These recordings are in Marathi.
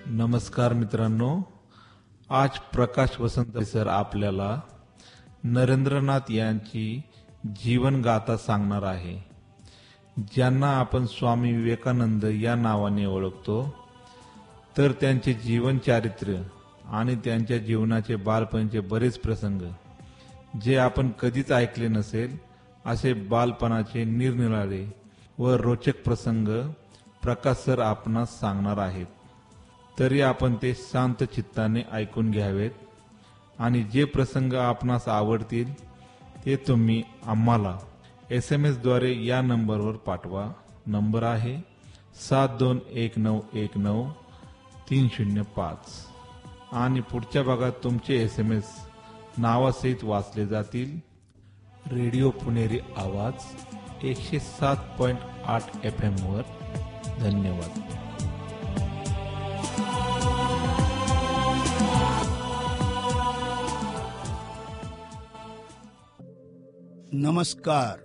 नमस्कार मित्रांनो, आज प्रकाश वसंत सर आपल्याला नरेंद्रनाथ यांची जीवन गाथा सांगणार आहे, ज्यांना आपण स्वामी विवेकानंद या नावाने ओळखतो. तर त्यांचे जीवन चारित्र्य आणि त्यांच्या जीवनाचे बालपणीचे बरेच प्रसंग जे आपण कधीच ऐकले नसेल असे बालपणाचे निरनिराळे व रोचक प्रसंग प्रकाश सर आपणास सांगणार आहेत. तरी आपण ते शांत चित्ताने ऐकून घ्यावेत आणि जे प्रसंग आपणास आवडतील ते तुम्ही आम्हाला SMS द्वारे या नंबरवर पाठवा. नंबर आहे 7219193005 आणि पुढच्या भागात तुमचे SMS नावासहित वाचले जातील. रेडिओ पुणेरी आवाज 107.8 FM वर. धन्यवाद. नमस्कार.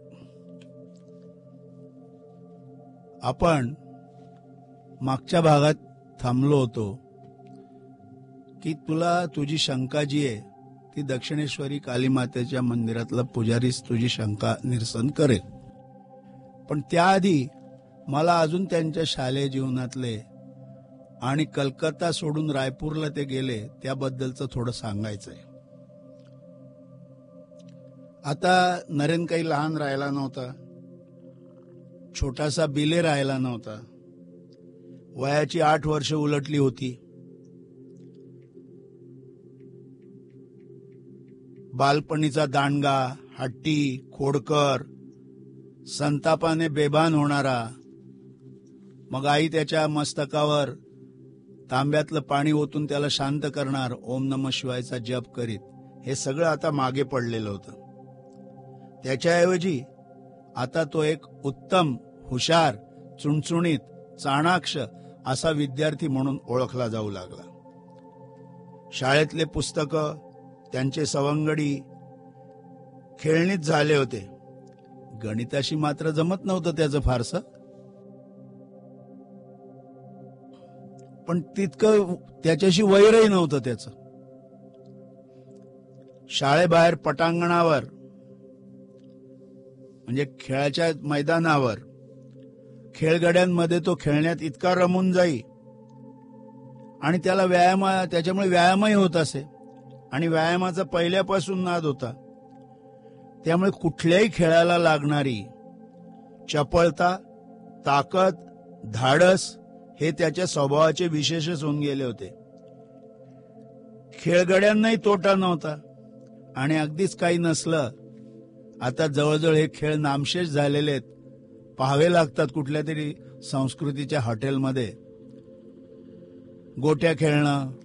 आपण मागच्या भागात थांबलो होतो की तुला तुझी शंका जी आहे ती दक्षिणेश्वरी कालीमातेच्या मंदिरातला पुजारीच तुझी शंका निरसन करेल. पण त्याआधी मला अजून त्यांच्या शालेय जीवनातले आणि कलकत्ता सोडून रायपूरला ते गेले त्याबद्दलचं थोडं सांगायचंय. आता नरेन काही लहान राहिला नव्हता, छोटासा बिले राहिला नव्हता. वयाची 8 वर्ष उलटली होती. बालपणीचा दांडगा, हट्टी, खोडकर, संतापाने बेभान होणारा. मग आई त्याच्या मस्तकावर तांब्यातलं पाणी ओतून त्याला शांत करणार, ओम नमः शिवायचा जप करीत. हे सगळं आता मागे पडलेलं होतं. त्याच्याऐवजी आता तो एक उत्तम, हुशार, चुणचुणीत, चाणाक्ष असा विद्यार्थी म्हणून ओळखला जाऊ लागला. शाळेतले पुस्तकं, त्यांचे सवंगडी खेळणीत झाले होते. गणिताशी मात्र जमत नव्हतं त्याचं फारसं. पण तितकं त्याच्याशी वैरही नव्हतं त्याचं. शाळेबाहेर पटांगणावर म्हणजे खेळाच्या मैदानावर खेळगड्यांमध्ये तो खेळण्यात इतका रमून जाई आणि त्याला त्याच्यामुळे व्यायामही होत असे आणि व्यायामाचा पहिल्यापासून नाद होता. त्यामुळे कुठल्याही खेळाला लागणारी चपळता, ताकद, धाडस हे त्याच्या स्वभावाचे विशेषच होऊन गेले होते. खेळगड्यांनाही तोटा नव्हता आणि अगदीच काही नसलं, आता जवळजवळ हे खेळ नामशेष झालेले आहेत. पाहावे लागतात कुठल्या तरी संस्कृतीच्या हॉटेलमध्ये. गोट्या खेळणं,